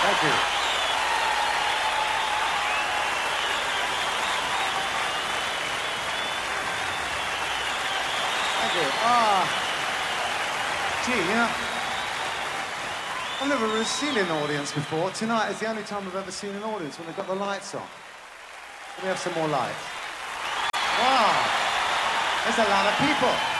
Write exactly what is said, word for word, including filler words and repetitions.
Thank you. Thank you. Ah, gee, you know, I've never really seen an audience before. Tonight is the only time I've ever seen an audience when they've got the lights on. Can we have some more lights? Wow, there's a lot of people.